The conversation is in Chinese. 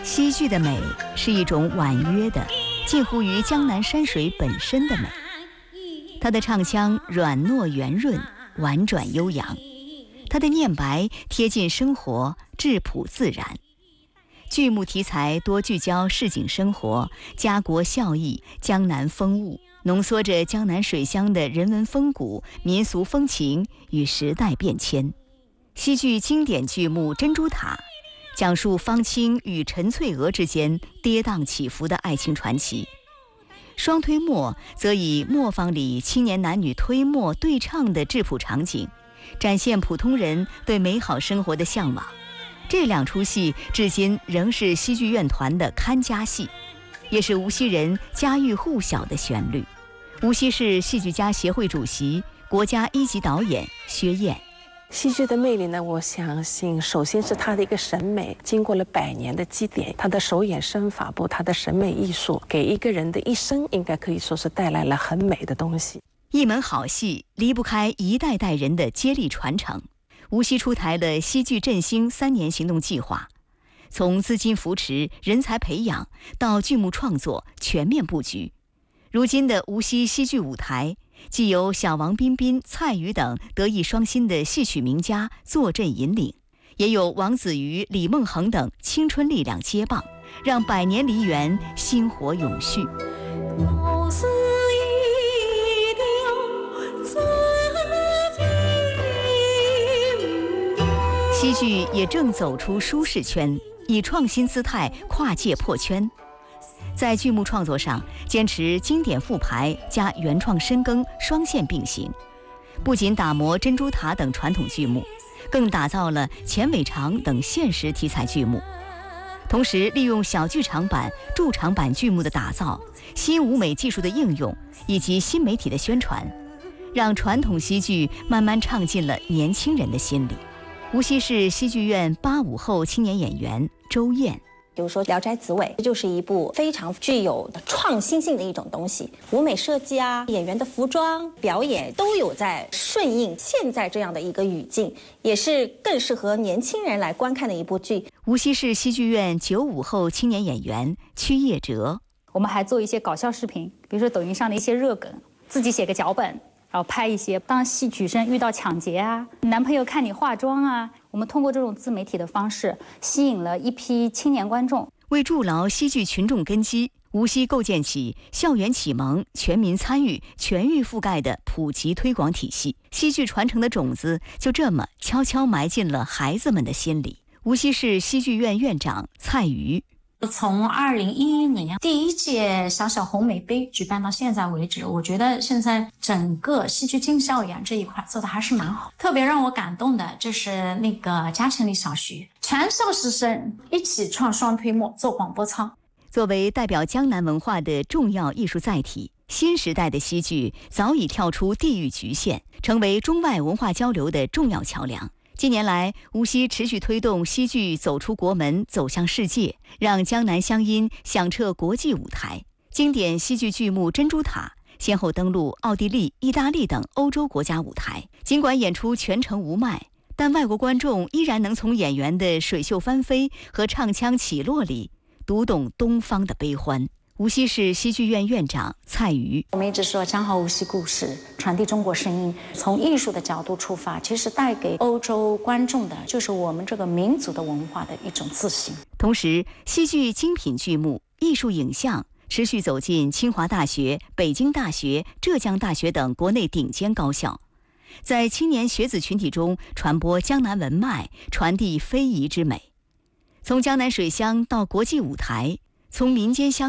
戏剧的美是一种婉约的，近乎于江南山水本身的美。它的唱腔软糯圆润，婉转悠扬；它的念白贴近生活，质朴自然。剧目题材多聚焦市井生活、家国孝义、江南风物，浓缩着江南水乡的人文风骨、民俗风情与时代变迁。戏剧经典剧目《珍珠塔》讲述方清与陈翠娥之间跌宕起伏的爱情传奇，双推磨则以磨坊里青年男女推磨对唱的质朴场景，展现普通人对美好生活的向往。这两出戏至今仍是戏剧院团的看家戏，也是无锡人家喻户晓的旋律。无锡市戏剧家协会主席、国家一级导演薛燕。 戏剧的魅力呢，我相信首先是它的一个审美，经过了100年的积淀，它的手眼身法步，它的审美艺术，给一个人的一生应该可以说是带来了很美的东西。 一门好戏离不开一代代人的接力传承。无锡出台了戏剧振兴3年行动计划，从资金扶持、人才培养到剧目创作全面布局。如今的无锡戏剧舞台，既有小王彬彬、蔡禺等德艺双馨的戏曲名家坐镇引领，也有王子瑜、李梦恒等青春力量接棒，让百年梨园薪火永续。戏剧也正走出舒适圈，以创新姿态跨界破圈。在剧目创作上，坚持经典复排加原创深耕双线并行，不仅打磨珍珠塔等传统剧目，更打造了钱伟长等现实题材剧目。同时利用小剧场版、驻场版剧目的打造、新舞美技术的应用以及新媒体的宣传，让传统戏剧慢慢唱进了年轻人的心里。无锡市戏剧院85后青年演员周燕。 比如说《聊斋紫薇》，这就是一部非常具有创新性的一种东西，舞美设计啊，演员的服装表演都有在顺应现在这样的一个语境，也是更适合年轻人来观看的一部剧。 无锡市戏剧院95后青年演员曲叶哲。 我们还做一些搞笑视频，比如说抖音上的一些热梗，自己写个脚本，然后拍一些当戏曲生遇到抢劫啊，男朋友看你化妆啊，我们通过这种自媒体的方式吸引了一批青年观众。 为筑牢戏剧群众根基，无锡构建起校园启蒙、全民参与、全域覆盖的普及推广体系，戏剧传承的种子就这么悄悄埋进了孩子们的心里。无锡市戏剧院院长蔡禺。 从2011年第1届小小红梅杯举办到现在为止，我觉得现在整个戏剧进校园这一块做的还是蛮好。特别让我感动的就是那个嘉诚里小学全校师生一起创双推磨做广播操。 作为代表江南文化的重要艺术载体，新时代的戏剧早已跳出地域局限，成为中外文化交流的重要桥梁。近年来，无锡持续推动戏剧走出国门，走向世界，让江南湘音响彻国际舞台。经典戏剧剧目《珍珠塔》先后登陆奥地利、意大利等欧洲国家舞台。尽管演出全程无麦，但外国观众依然能从演员的水袖翻飞和唱腔起落里读懂东方的悲欢。无锡市戏剧院院长蔡禺。 我们一直说讲好无锡故事，传递中国声音，从艺术的角度出发，其实带给欧洲观众的就是我们这个民族的文化的一种自信。 同时，戏剧精品剧目、艺术影像持续走进清华大学、北京大学、浙江大学等国内顶尖高校，在青年学子群体中传播江南文脉，传递非遗之美。从江南水乡到国际舞台，从民间乡